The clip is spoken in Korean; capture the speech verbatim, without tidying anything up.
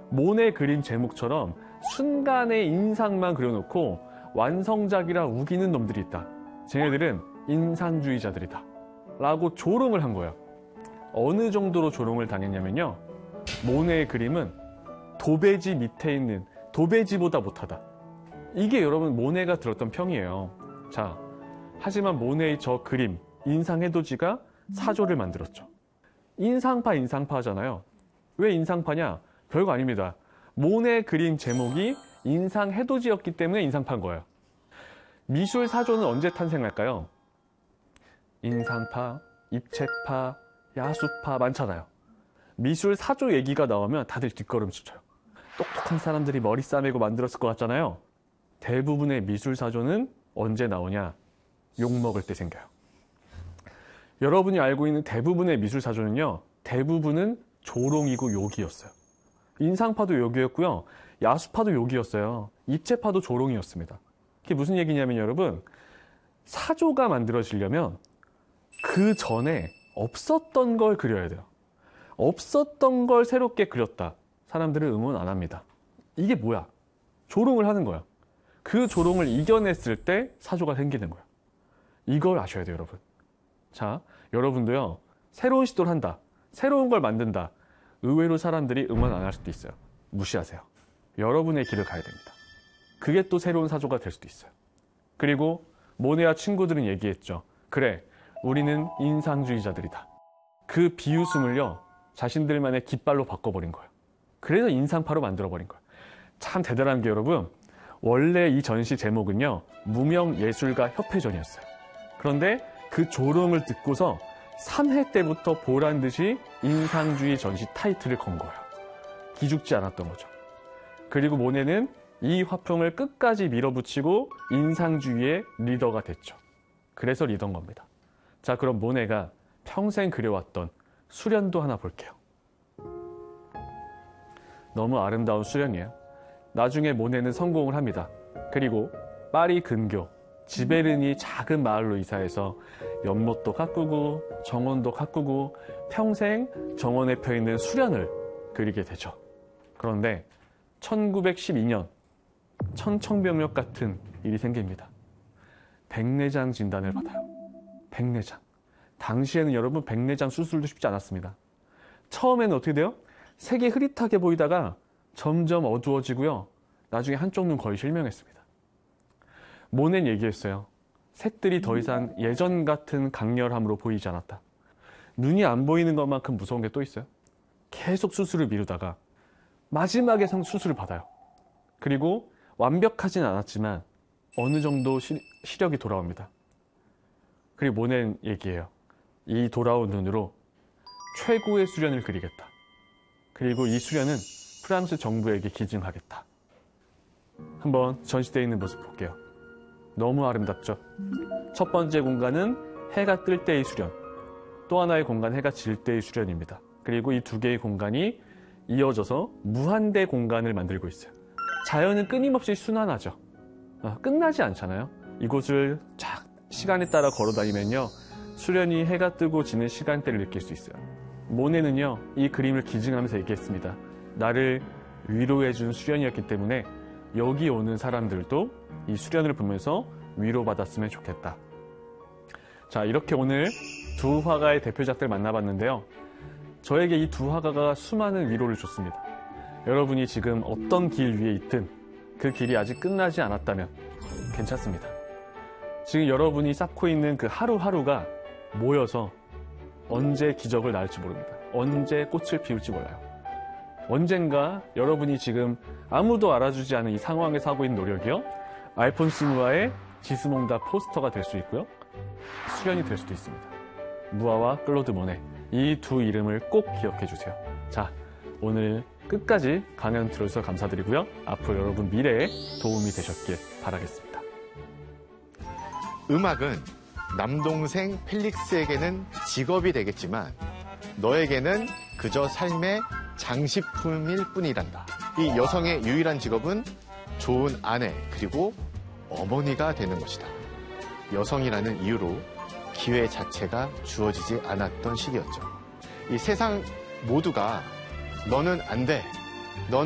모네 그림 제목처럼 순간의 인상만 그려놓고 완성작이라 우기는 놈들이 있다. 쟤네들은 인상주의자들이다. 라고 조롱을 한 거예요. 어느 정도로 조롱을 당했냐면요. 모네의 그림은 도배지 밑에 있는 도배지보다 못하다. 이게 여러분 모네가 들었던 평이에요. 자, 하지만 모네의 저 그림 인상해돋이가 사조를 만들었죠. 인상파 인상파잖아요. 왜 인상파냐? 별거 아닙니다. 모네 그림 제목이 인상해돋이였기 때문에 인상파인 거예요. 미술 사조는 언제 탄생할까요? 인상파, 입체파, 야수파 많잖아요. 미술 사조 얘기가 나오면 다들 뒷걸음질 쳐요. 똑똑한 사람들이 머리 싸매고 만들었을 것 같잖아요. 대부분의 미술 사조는 언제 나오냐? 욕먹을 때 생겨요. 여러분이 알고 있는 대부분의 미술 사조는요, 대부분은 조롱이고 욕이었어요. 인상파도 욕이었고요, 야수파도 욕이었어요. 입체파도 조롱이었습니다. 그게 무슨 얘기냐면 여러분, 사조가 만들어지려면 그 전에 없었던 걸 그려야 돼요. 없었던 걸 새롭게 그렸다. 사람들은 응원 안 합니다. 이게 뭐야? 조롱을 하는 거야. 그 조롱을 이겨냈을 때 사조가 생기는 거야. 이걸 아셔야 돼요, 여러분. 자, 여러분도요, 새로운 시도를 한다. 새로운 걸 만든다. 의외로 사람들이 응원 안 할 수도 있어요. 무시하세요. 여러분의 길을 가야 됩니다. 그게 또 새로운 사조가 될 수도 있어요. 그리고 모네와 친구들은 얘기했죠. 그래, 우리는 인상주의자들이다. 그 비웃음을요, 자신들만의 깃발로 바꿔버린 거예요. 그래서 인상파로 만들어버린 거예요. 참 대단한 게 여러분, 원래 이 전시 제목은요, 무명예술가 협회전이었어요. 그런데 그 조롱을 듣고서 삼 회 때부터 보란 듯이 인상주의 전시 타이틀을 건 거예요. 기죽지 않았던 거죠. 그리고 모네는 이 화풍을 끝까지 밀어붙이고 인상주의의 리더가 됐죠. 그래서 리더인 겁니다. 자, 그럼 모네가 평생 그려왔던 수련도 하나 볼게요. 너무 아름다운 수련이에요. 나중에 모네는 성공을 합니다. 그리고 파리 근교 지베르니 작은 마을로 이사해서 연못도 가꾸고 정원도 가꾸고 평생 정원에 펴있는 수련을 그리게 되죠. 그런데 천구백십이 년 천청병력 같은 일이 생깁니다. 백내장 진단을 받아요. 백내장. 당시에는 여러분 백내장 수술도 쉽지 않았습니다. 처음에는 어떻게 돼요? 색이 흐릿하게 보이다가 점점 어두워지고요. 나중에 한쪽 눈 거의 실명했습니다. 모네는 얘기했어요. 색들이 더 이상 예전 같은 강렬함으로 보이지 않았다. 눈이 안 보이는 것만큼 무서운 게 또 있어요. 계속 수술을 미루다가 마지막에 수술을 받아요. 그리고 완벽하진 않았지만 어느 정도 시, 시력이 돌아옵니다. 그리고 모네는 얘기해요. 이 돌아온 눈으로 최고의 수련을 그리겠다. 그리고 이 수련은 프랑스 정부에게 기증하겠다. 한번 전시되어 있는 모습 볼게요. 너무 아름답죠? 첫 번째 공간은 해가 뜰 때의 수련, 또 하나의 공간 해가 질 때의 수련입니다. 그리고 이 두 개의 공간이 이어져서 무한대 공간을 만들고 있어요. 자연은 끊임없이 순환하죠. 아, 끝나지 않잖아요. 이곳을 쫙 시간에 따라 걸어 다니면요, 수련이 해가 뜨고 지는 시간대를 느낄 수 있어요. 모네는요, 이 그림을 기증하면서 얘기했습니다. 나를 위로해준 수련이었기 때문에 여기 오는 사람들도 이 수련을 보면서 위로받았으면 좋겠다. 자, 이렇게 오늘 두 화가의 대표작들 만나봤는데요. 저에게 이 두 화가가 수많은 위로를 줬습니다. 여러분이 지금 어떤 길 위에 있든 그 길이 아직 끝나지 않았다면 괜찮습니다. 지금 여러분이 쌓고 있는 그 하루하루가 모여서 언제 기적을 낳을지 모릅니다. 언제 꽃을 피울지 몰라요. 언젠가 여러분이 지금 아무도 알아주지 않은 이 상황에서 하고 있는 노력이요, 알폰스 무아의 지스몽다 포스터가 될 수 있고요, 수련이 될 수도 있습니다. 무아와 클로드 모네, 이 두 이름을 꼭 기억해 주세요. 자, 오늘 끝까지 강연 들어주셔서 감사드리고요. 앞으로 여러분 미래에 도움이 되셨길 바라겠습니다. 음악은 남동생 펠릭스에게는 직업이 되겠지만 너에게는 그저 삶의 장식품일 뿐이란다. 이 여성의 유일한 직업은 좋은 아내 그리고 어머니가 되는 것이다. 여성이라는 이유로 기회 자체가 주어지지 않았던 시기였죠. 이 세상 모두가 너는 안 돼,